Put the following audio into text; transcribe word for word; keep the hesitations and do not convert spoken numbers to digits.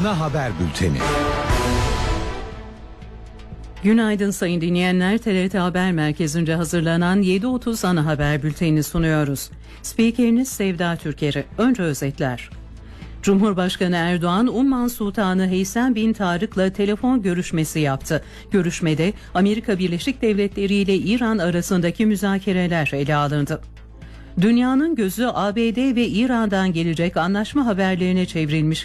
Ana Haber Bülteni. Günaydın sayın dinleyenler. T R T Haber Merkezi'nce hazırlanan yedi otuz Ana Haber Bülteni sunuyoruz. Spikeriniz Sevda Türker'i. Önce özetler. Cumhurbaşkanı Erdoğan, Umman Sultanı Heysem bin Tarık'la telefon görüşmesi yaptı. Görüşmede Amerika Birleşik Devletleri ile İran arasındaki müzakereler ele alındı. Dünyanın gözü A B D ve İran'dan gelecek anlaşma haberlerine çevrilmiş.